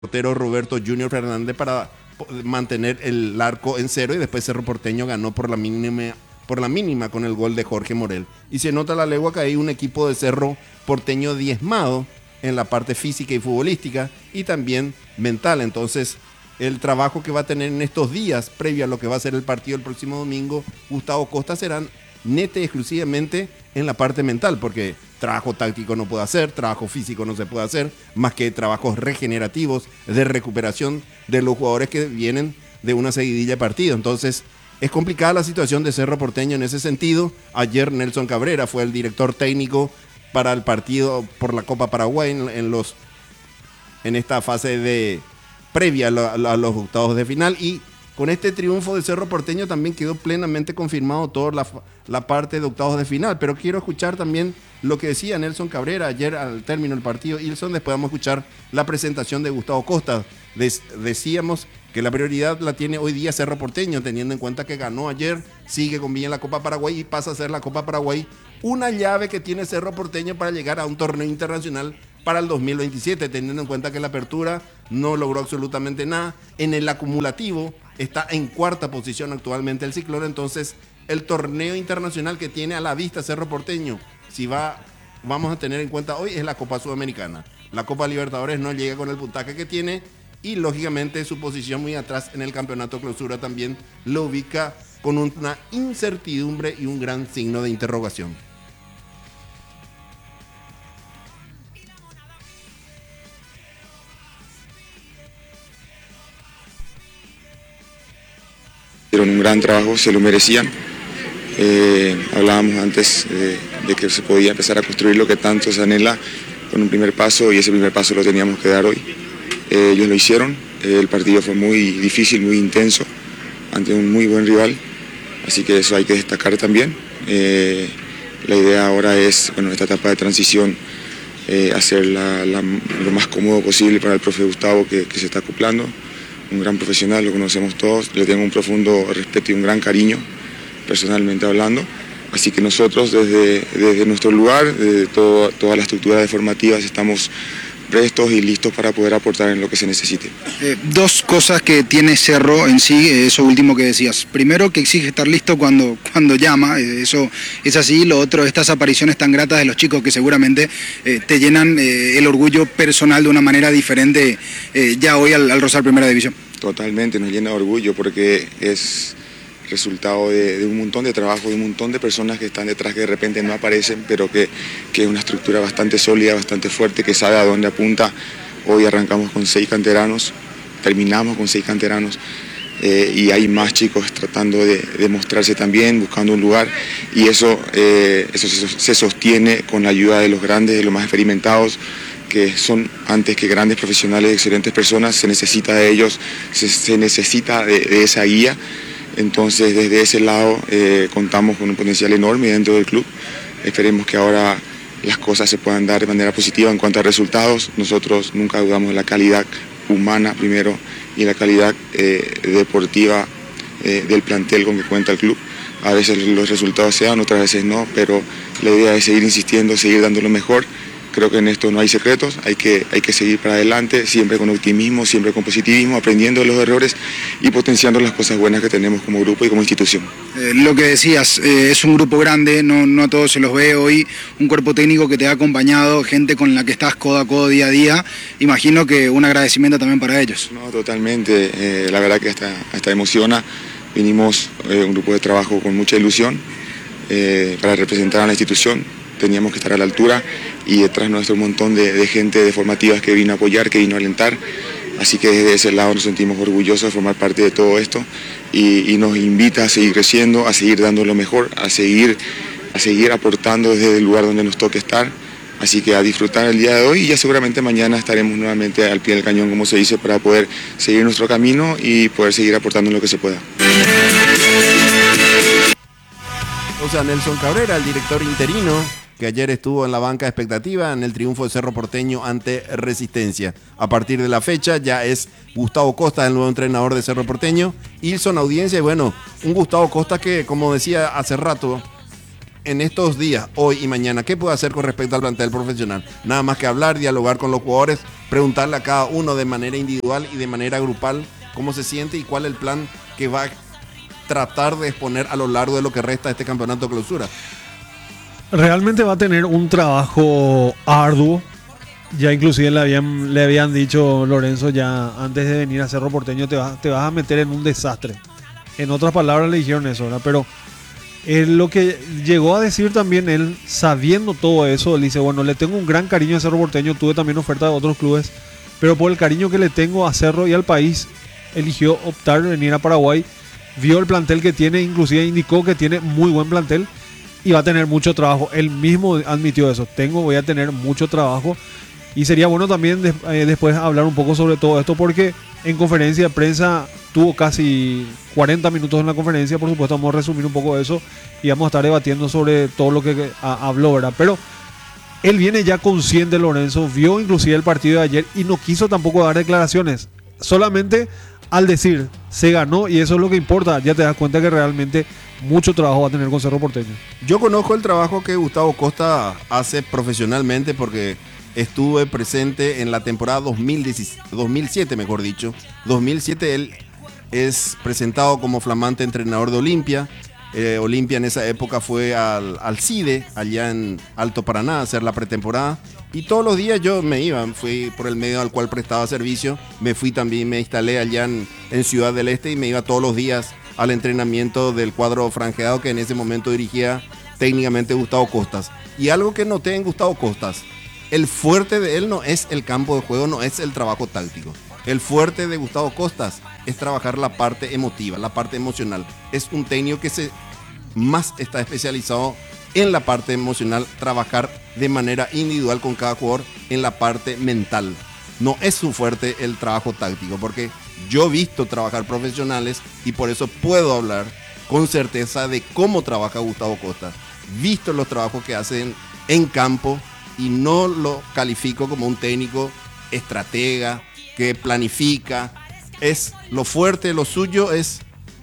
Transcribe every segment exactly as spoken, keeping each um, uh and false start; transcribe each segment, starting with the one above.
portero Roberto Junior Fernández para mantener el arco en cero, y después Cerro Porteño ganó por la mínima, por la mínima con el gol de Jorge Morel. Y se nota la legua que hay un equipo de Cerro Porteño diezmado en la parte física y futbolística y también mental. Entonces, el trabajo que va a tener en estos días previo a lo que va a ser el partido el próximo domingo, Gustavo Costa, serán neta y exclusivamente en la parte mental, porque trabajo táctico no puede hacer, trabajo físico no se puede hacer, más que trabajos regenerativos de recuperación de los jugadores que vienen de una seguidilla de partido. Entonces, es complicada la situación de Cerro Porteño en ese sentido. Ayer Nelson Cabrera fue el director técnico para el partido por la Copa Paraguay en, en, los, en esta fase de previa a, la, a los octavos de final, y con este triunfo de Cerro Porteño también quedó plenamente confirmado toda la, la parte de octavos de final. Pero quiero escuchar también lo que decía Nelson Cabrera ayer al término del partido. Ilson, después vamos a escuchar la presentación de Gustavo Costa. Des, decíamos que la prioridad la tiene hoy día Cerro Porteño, teniendo en cuenta que ganó ayer, sigue con bien la Copa Paraguay y pasa a ser la Copa Paraguay una llave que tiene Cerro Porteño para llegar a un torneo internacional para el dos mil veintisiete, teniendo en cuenta que la apertura no logró absolutamente nada. En el acumulativo está en cuarta posición actualmente el Ciclón. Entonces, el torneo internacional que tiene a la vista Cerro Porteño, si va, vamos a tener en cuenta hoy, es la Copa Sudamericana. La Copa Libertadores no llega con el puntaje que tiene, y lógicamente su posición muy atrás en el campeonato clausura también lo ubica con una incertidumbre y un gran signo de interrogación. Hicieron un gran trabajo, se lo merecían. Eh, hablábamos antes eh, de que se podía empezar a construir lo que tanto se anhela con un primer paso, y ese primer paso lo teníamos que dar hoy. Eh, ellos lo hicieron. Eh, el partido fue muy difícil, muy intenso, ante un muy buen rival, así que eso hay que destacar también. Eh, la idea ahora es, bueno, esta etapa de transición, eh, hacerla la, lo más cómodo posible para el profe Gustavo, que, que se está acoplando. Un gran profesional, lo conocemos todos, le tengo un profundo respeto y un gran cariño, personalmente hablando. Así que nosotros desde, desde nuestro lugar, desde todo, todas las estructuras formativas, estamos prestos y listos para poder aportar en lo que se necesite. Eh, dos cosas que tiene Cerro en sí, eso último que decías. Primero, que exige estar listo cuando, cuando llama, eso es así. Lo otro, estas apariciones tan gratas de los chicos que seguramente eh, te llenan eh, el orgullo personal de una manera diferente eh, ya hoy al, al rozar Primera División. Totalmente, nos llena de orgullo porque es resultado de, de un montón de trabajo, de un montón de personas que están detrás, que de repente no aparecen, pero que, que es una estructura bastante sólida, bastante fuerte, que sabe a dónde apunta. Hoy arrancamos con seis canteranos, terminamos con seis canteranos, eh, y hay más chicos tratando de, de mostrarse también, buscando un lugar, y eso, eh, eso se, se sostiene con la ayuda de los grandes, de los más experimentados, que son antes que grandes profesionales, excelentes personas. Se necesita de ellos, se, se necesita de, de esa guía. Entonces, desde ese lado eh, contamos con un potencial enorme dentro del club. Esperemos que ahora las cosas se puedan dar de manera positiva en cuanto a resultados. Nosotros nunca dudamos de la calidad humana primero y la calidad eh, deportiva eh, del plantel con que cuenta el club. A veces los resultados se dan, otras veces no, pero la idea es seguir insistiendo, seguir dando lo mejor. Creo que en esto no hay secretos, hay que, hay que seguir para adelante, siempre con optimismo, siempre con positivismo, aprendiendo de los errores y potenciando las cosas buenas que tenemos como grupo y como institución. Eh, lo que decías, eh, es un grupo grande, no, no a todos se los ve hoy, un cuerpo técnico que te ha acompañado, gente con la que estás codo a codo día a día. Imagino que un agradecimiento también para ellos. No, totalmente, eh, la verdad que hasta, hasta emociona. Vinimos eh, un grupo de trabajo con mucha ilusión eh, para representar a la institución. Teníamos que estar a la altura, y detrás nuestro un montón de, de gente de formativas que vino a apoyar, que vino a alentar. Así que desde ese lado nos sentimos orgullosos de formar parte de todo esto, y, y nos invita a seguir creciendo, a seguir dando lo mejor, a seguir, a seguir aportando desde el lugar donde nos toque estar. Así que a disfrutar el día de hoy, y ya seguramente mañana estaremos nuevamente al pie del cañón, como se dice, para poder seguir nuestro camino y poder seguir aportando en lo que se pueda. O sea, Nelson Cabrera, el director interino, que ayer estuvo en la banca de expectativa en el triunfo de Cerro Porteño ante Resistencia. A partir de la fecha ya es Gustavo Costa, el nuevo entrenador de Cerro Porteño. Ilson, audiencia, y bueno, un Gustavo Costa que, como decía hace rato, en estos días, hoy y mañana, ¿qué puede hacer con respecto al plantel profesional? Nada más que hablar, dialogar con los jugadores, preguntarle a cada uno de manera individual y de manera grupal cómo se siente y cuál es el plan que va a tratar de exponer a lo largo de lo que resta de este campeonato de clausura. Realmente va a tener un trabajo arduo. Ya inclusive le habían, le habían dicho, Lorenzo, ya antes de venir a Cerro Porteño te vas, te vas a meter en un desastre. En otras palabras le dijeron eso, ¿verdad? Pero eh, lo que llegó a decir también él, sabiendo todo eso, él dice, bueno, le tengo un gran cariño a Cerro Porteño, tuve también oferta de otros clubes, pero por el cariño que le tengo a Cerro y al país, eligió optar venir a Paraguay, vio el plantel que tiene, inclusive indicó que tiene muy buen plantel y va a tener mucho trabajo. Él mismo admitió eso, tengo, voy a tener mucho trabajo. Y sería bueno también de, eh, después hablar un poco sobre todo esto, porque en conferencia de prensa tuvo casi cuarenta minutos en la conferencia. Por supuesto vamos a resumir un poco eso y vamos a estar debatiendo sobre todo lo que a, habló, ¿verdad? Pero él viene ya consciente, Lorenzo, vio inclusive el partido de ayer y no quiso tampoco dar declaraciones. Solamente al decir, se ganó, y eso es lo que importa. Ya te das cuenta que realmente mucho trabajo va a tener con Cerro Porteño. Yo conozco el trabajo que Gustavo Costa hace profesionalmente porque estuve presente en la temporada dos mil diecisiete, dos mil siete, mejor dicho. dos mil siete él es presentado como flamante entrenador de Olimpia. Eh, Olimpia en esa época fue al, al CIDE, allá en Alto Paraná, a hacer la pretemporada. Y todos los días yo me iba, fui por el medio al cual prestaba servicio. Me fui también, me instalé allá en, en Ciudad del Este y me iba todos los días al entrenamiento del cuadro franjeado que en ese momento dirigía técnicamente Gustavo Costas. Y algo que noté en Gustavo Costas, el fuerte de él no es el campo de juego, no es el trabajo táctico. El fuerte de Gustavo Costas es trabajar la parte emotiva, la parte emocional. Es un técnico que se más está especializado en la parte emocional, trabajar de manera individual con cada jugador en la parte mental. No es su fuerte el trabajo táctico, porque yo he visto trabajar profesionales y por eso puedo hablar con certeza de cómo trabaja Gustavo Costa. Visto los trabajos que hacen en campo y no lo califico como un técnico estratega que planifica. Es lo fuerte, lo suyo es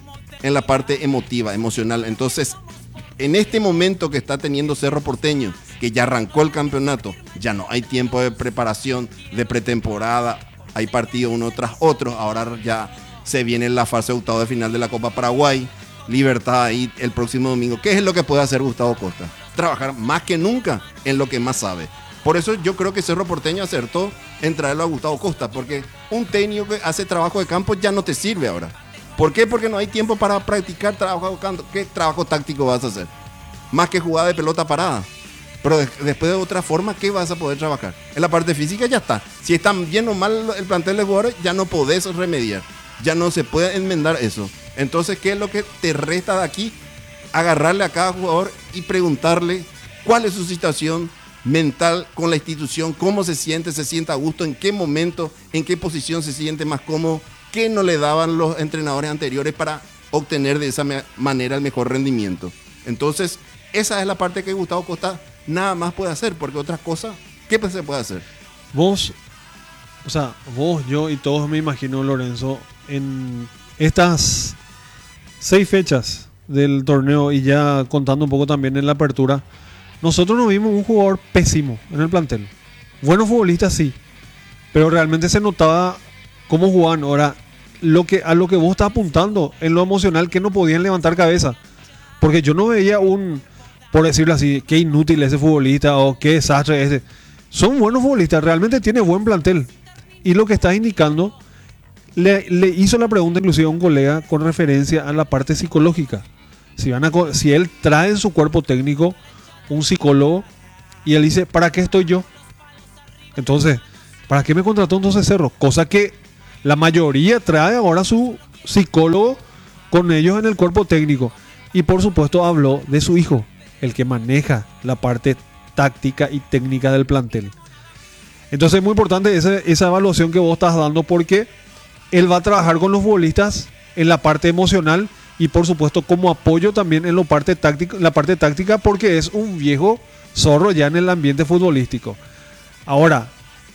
en la parte emotiva, emocional. Entonces, en este momento que está teniendo Cerro Porteño, que ya arrancó el campeonato, ya no hay tiempo de preparación, de pretemporada, hay partidos uno tras otro, ahora ya se viene la fase de octavo de final de la Copa Paraguay, Libertad ahí el próximo domingo. ¿Qué es lo que puede hacer Gustavo Costa? Trabajar más que nunca en lo que más sabe. Por eso yo creo que Cerro Porteño acertó en traerlo a Gustavo Costa, porque un técnico que hace trabajo de campo ya no te sirve ahora. ¿Por qué? Porque no hay tiempo para practicar trabajo de campo. ¿Qué trabajo táctico vas a hacer? Más que jugada de pelota parada. Pero de, después de otra forma, ¿qué vas a poder trabajar? En la parte física ya está. Si está bien o mal el plantel de jugadores, ya no podés remediar. Ya no se puede enmendar eso. Entonces, ¿qué es lo que te resta de aquí? Agarrarle a cada jugador y preguntarle cuál es su situación mental con la institución, cómo se siente, se siente a gusto, en qué momento, en qué posición se siente más cómodo, qué no le daban los entrenadores anteriores para obtener de esa manera el mejor rendimiento. Entonces, esa es la parte que Gustavo Costa nada más puede hacer, porque otras cosas, ¿qué se puede hacer? Vos, o sea, vos, yo y todos me imagino, Lorenzo, en estas seis fechas del torneo y ya contando un poco también en la apertura, nosotros nos vimos un jugador pésimo en el plantel. Buenos futbolistas sí, pero realmente se notaba cómo jugaban. Ahora, lo que, a lo que vos estás apuntando en lo emocional, que no podían levantar cabeza. Porque yo no veía un, por decirlo así, qué inútil ese futbolista o qué desastre ese. Son buenos futbolistas, realmente tiene buen plantel. Y lo que estás indicando, le, le hizo la pregunta inclusive a un colega con referencia a la parte psicológica. Si, van a, si él trae en su cuerpo técnico un psicólogo y él dice, ¿para qué estoy yo? Entonces, ¿para qué me contrató entonces Cerro? Cosa que la mayoría trae ahora su psicólogo con ellos en el cuerpo técnico. Y por supuesto habló de su hijo, el que maneja la parte táctica y técnica del plantel. Entonces es muy importante esa, esa evaluación que vos estás dando, porque él va a trabajar con los futbolistas en la parte emocional y por supuesto como apoyo también en la parte táctica, la parte táctica, porque es un viejo zorro ya en el ambiente futbolístico. Ahora,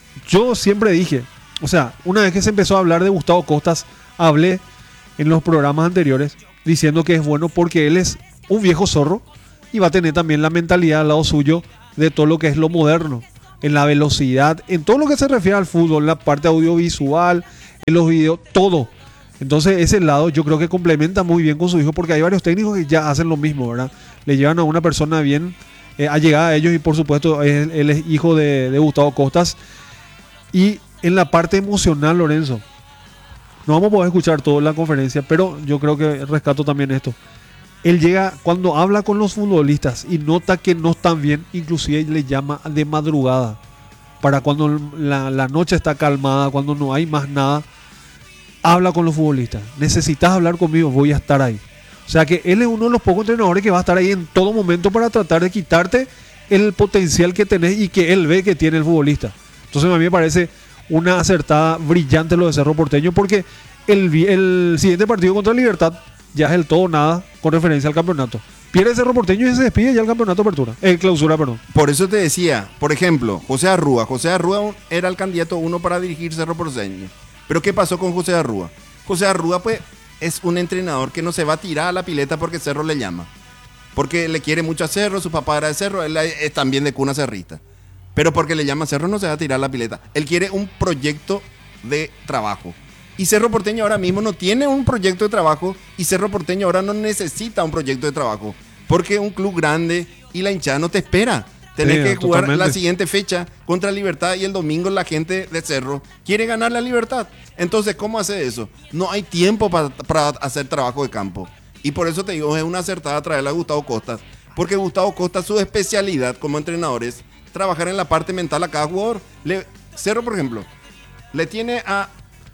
yo siempre dije, o sea, una vez que se empezó a hablar de Gustavo Costas, hablé en los programas anteriores diciendo que es bueno porque él es un viejo zorro y va a tener también la mentalidad al lado suyo de todo lo que es lo moderno, en la velocidad, en todo lo que se refiere al fútbol, la parte audiovisual, en los videos, todo. Entonces ese lado yo creo que complementa muy bien con su hijo, porque hay varios técnicos que ya hacen lo mismo, ¿verdad? Le llevan a una persona bien eh, allegada a ellos, y por supuesto él, él es hijo de, de Gustavo Costas. Y en la parte emocional, Lorenzo, no vamos a poder escuchar toda la conferencia, pero yo creo que rescato también esto. Él llega, cuando habla con los futbolistas y nota que no están bien, inclusive le llama de madrugada, para cuando la, la noche está calmada, cuando no hay más nada, habla con los futbolistas. Necesitas hablar conmigo, voy a estar ahí. O sea que él es uno de los pocos entrenadores que va a estar ahí en todo momento para tratar de quitarte el potencial que tenés y que él ve que tiene el futbolista. Entonces a mí me parece una acertada brillante lo de Cerro Porteño, porque el, el siguiente partido contra Libertad ya es el todo o nada con referencia al campeonato. Pierde Cerro Porteño y se despide ya el campeonato de apertura, eh, clausura, perdón. Por eso te decía, por ejemplo, José Arrúa. José Arrúa era el candidato uno para dirigir Cerro Porteño. Pero ¿qué pasó con José Arrúa? José Arrúa, pues, es un entrenador que no se va a tirar a la pileta porque Cerro le llama. Porque le quiere mucho a Cerro, su papá era de Cerro, él es también de cuna cerrista. Pero porque le llama a Cerro no se va a tirar a la pileta. Él quiere un proyecto de trabajo. Y Cerro Porteño ahora mismo no tiene un proyecto de trabajo, y Cerro Porteño ahora no necesita un proyecto de trabajo, porque un club grande y la hinchada no te espera. Tenés sí, que jugar totalmente. La siguiente fecha contra Libertad, y el domingo la gente de Cerro quiere ganar la Libertad. Entonces, ¿cómo hace eso? No hay tiempo para, para hacer trabajo de campo. Y por eso te digo, es una acertada traerle a Gustavo Costas, porque Gustavo Costas, su especialidad como entrenador es trabajar en la parte mental a cada jugador. Le, Cerro, por ejemplo, le tiene a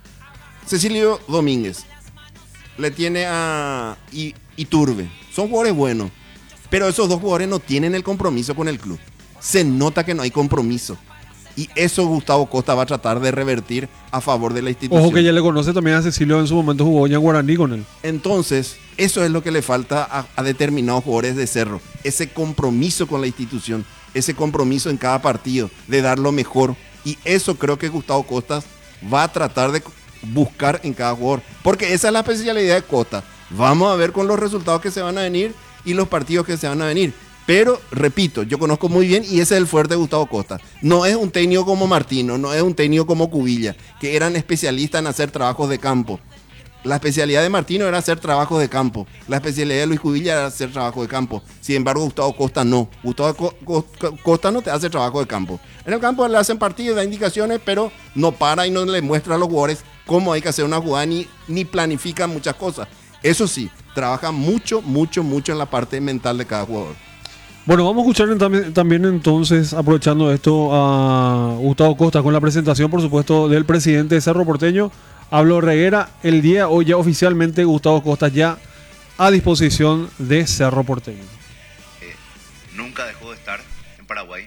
Cecilio Domínguez, le tiene a Iturbe. Son jugadores buenos, pero esos dos jugadores no tienen el compromiso con el club. Se nota que no hay compromiso, y eso Gustavo Costa va a tratar de revertir a favor de la institución. Ojo que ya le conoce también a Cecilio, en su momento jugó ya en Guaraní con él. Entonces, eso es lo que le falta a, a determinados jugadores de Cerro, ese compromiso con la institución, ese compromiso en cada partido de dar lo mejor, y eso creo que Gustavo Costas va a tratar de buscar en cada jugador, porque esa es la especialidad de Costa. Vamos a ver con los resultados que se van a venir y los partidos que se van a venir, pero repito, yo conozco muy bien, y ese es el fuerte de Gustavo Costa. No es un técnico como Martino, no es un técnico como Cubilla, que eran especialistas en hacer trabajos de campo. La especialidad de Martino era hacer trabajos de campo, la especialidad de Luis Cubilla era hacer trabajo de campo. Sin embargo, Gustavo Costa no. Gustavo Co- Co- Costa no te hace trabajo de campo. En el campo le hacen partidos, da indicaciones, pero no para y no le muestra a los jugadores cómo hay que hacer una jugada, ni, ni planifica muchas cosas. Eso sí, trabaja mucho, mucho, mucho en la parte mental de cada jugador. Bueno, vamos a escuchar también, también entonces, aprovechando esto, a Gustavo Costa con la presentación, por supuesto, del presidente de Cerro Porteño. Habló Reguera el día, hoy ya oficialmente Gustavo Costa ya a disposición de Cerro Porteño. Eh, nunca dejó de estar en Paraguay.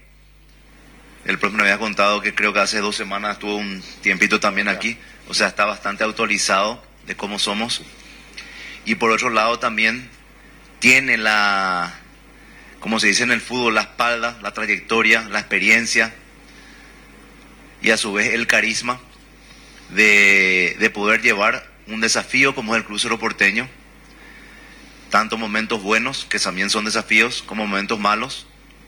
El propio me había contado que creo que hace dos semanas estuvo un tiempito también aquí. O sea, está bastante autorizado de cómo somos. Y por otro lado también tiene la, como se dice en el fútbol, la espalda, la trayectoria, la experiencia y a su vez el carisma de, de poder llevar un desafío como es el Club Cerro Porteño, tanto momentos buenos, que también son desafíos, como momentos malos,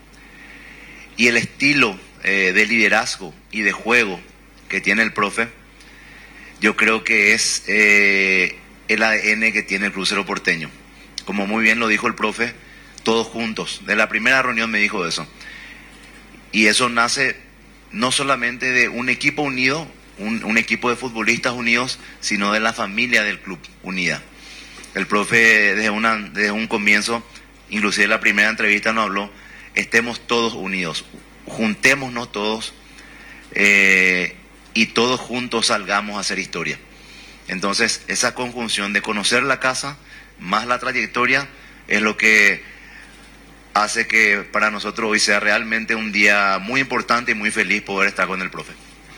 y el estilo eh, de liderazgo y de juego que tiene el profe, yo creo que es eh, el A D N que tiene el Club Cerro Porteño. Como muy bien lo dijo el profe, todos juntos, de la primera reunión me dijo eso, y eso nace no solamente de un equipo unido, Un, un equipo de futbolistas unidos, sino de la familia del club unida. El profe desde, una, desde un comienzo, inclusive en la primera entrevista nos habló, estemos todos unidos, juntémonos todos eh, y todos juntos salgamos a hacer historia. Entonces esa conjunción de conocer la casa más la trayectoria es lo que hace que para nosotros hoy sea realmente un día muy importante y muy feliz poder estar con el profe.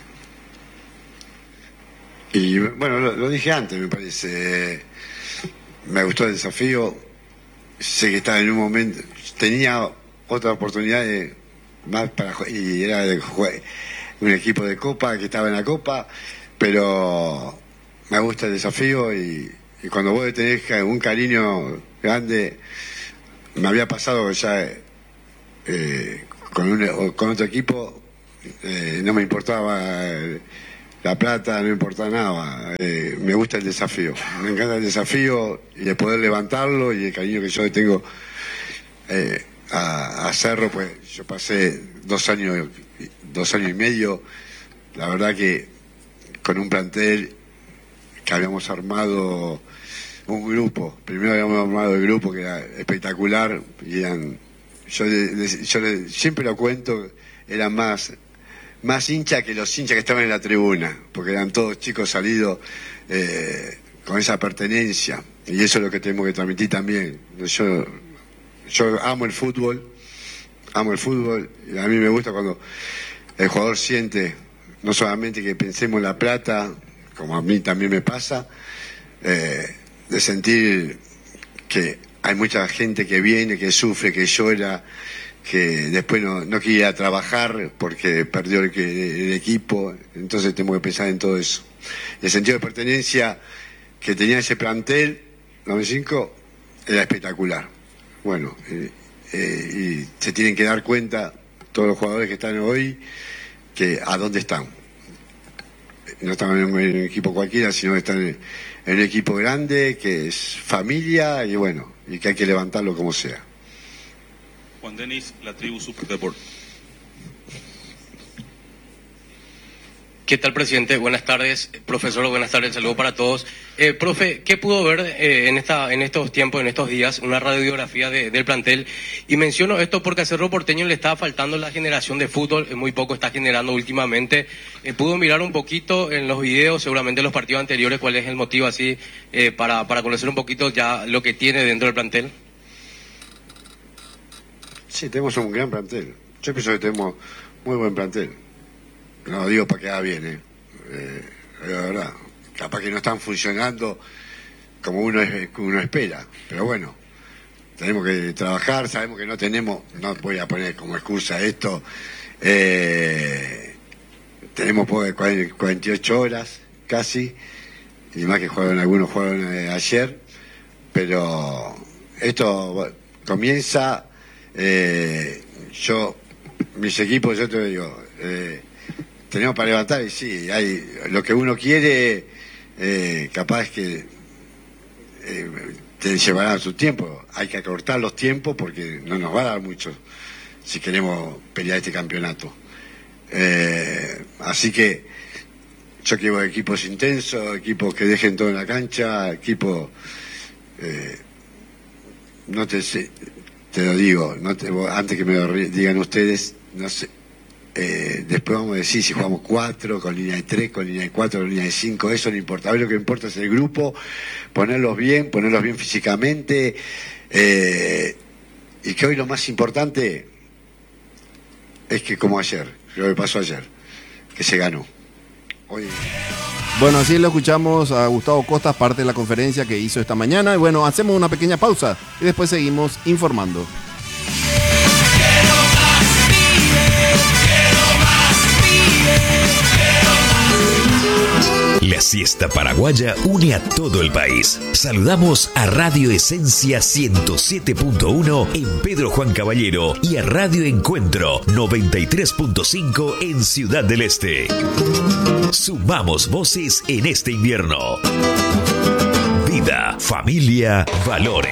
Y bueno, lo, lo dije antes, me parece. Me gustó el desafío. Sé que estaba en un momento. Tenía otra oportunidad de, más para y era de jugar un equipo de Copa que estaba en la Copa, pero me gusta el desafío y, y cuando vos tenés un cariño grande, me había pasado ya eh, con, un, con otro equipo, eh, no me importaba la plata, no me importaba nada. Eh, me gusta el desafío, me encanta el desafío y de poder levantarlo y el cariño que yo tengo eh, a, a Cerro. Pues yo pasé dos años, dos años y medio, la verdad que con un plantel que habíamos armado un grupo, primero habíamos armado el grupo que era espectacular y eran, yo, yo siempre lo cuento, eran más más hinchas que los hinchas que estaban en la tribuna, porque eran todos chicos salidos eh, con esa pertenencia, y eso es lo que tenemos que transmitir también. Yo, yo amo el fútbol, amo el fútbol, y a mí me gusta cuando el jugador siente, no solamente que pensemos en la plata, como a mí también me pasa, eh, de sentir que hay mucha gente que viene, que sufre, que llora, que después no, no quiere ir a trabajar porque perdió el, el equipo. Entonces tenemos que pensar en todo eso. El sentido de pertenencia que tenía ese plantel noventa y cinco era espectacular. Bueno, eh, eh, y se tienen que dar cuenta todos los jugadores que están hoy que a dónde están. No están en un equipo cualquiera, sino que están en, en un equipo grande, que es familia, y bueno, y que hay que levantarlo como sea. Juan Denis, La Tribu Superdeport. ¿Qué tal, presidente? Buenas tardes. Profesor, buenas tardes. Saludos para todos. Eh, profe, ¿qué pudo ver eh, en esta en estos tiempos, en estos días, una radiografía de, del plantel? Y menciono esto porque a Cerro Porteño le estaba faltando la generación de fútbol, muy poco está generando últimamente. Eh, ¿Pudo mirar un poquito en los videos, seguramente en los partidos anteriores, cuál es el motivo así, eh, para, para conocer un poquito ya lo que tiene dentro del plantel? Sí, tenemos un gran plantel. Yo pienso que tenemos muy buen plantel. No lo digo para que haga bien, ¿eh? Eh, la verdad, capaz que no están funcionando como uno, es, uno espera, pero bueno, tenemos que trabajar, sabemos que no tenemos, no voy a poner como excusa esto, eh, tenemos cuarenta y ocho horas casi, y más que jugaron algunos jugaron eh, ayer, pero esto bueno, comienza, eh, yo, mis equipos, yo te digo, eh, tenemos para levantar y sí, hay lo que uno quiere, eh, capaz que eh, te llevará su tiempo. Hay que acortar los tiempos porque no nos va a dar mucho si queremos pelear este campeonato. Eh, así que yo quiero equipos intensos, equipos que dejen todo en la cancha, equipos, eh, no te sé, te lo digo, no te, antes que me lo digan ustedes, no sé. Eh, después vamos a decir si jugamos cuatro, con línea de tres, con línea de cuatro, con línea de cinco, eso no importa. A ver, lo que importa es el grupo, ponerlos bien, ponerlos bien físicamente, eh, y que hoy lo más importante es que como ayer, lo que pasó ayer, que se ganó. Hoy... Bueno, así lo escuchamos a Gustavo Costas, parte de la conferencia que hizo esta mañana. Y bueno, hacemos una pequeña pausa y después seguimos informando. La siesta paraguaya une a todo el país. Saludamos a Radio Esencia ciento siete punto uno en Pedro Juan Caballero y a Radio Encuentro noventa y tres punto cinco en Ciudad del Este. Sumamos voces en este invierno. Vida, familia, valores.